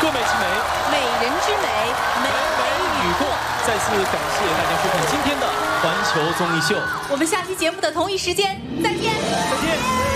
各美其美， 美人之美，美美与共。 再次感谢大家收看今天的环球综艺秀， 我们下期节目的同一时间再见。 再见。